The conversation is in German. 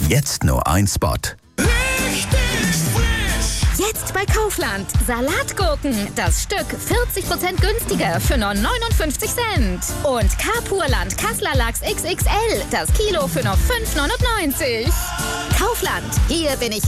Jetzt nur ein Spot. Jetzt bei Kaufland. Salatgurken. Das Stück 40% günstiger für nur 59 Cent. Und Carpurland Kassler Lachs XXL. Das Kilo für nur 5,99. Kaufland. Hier bin ich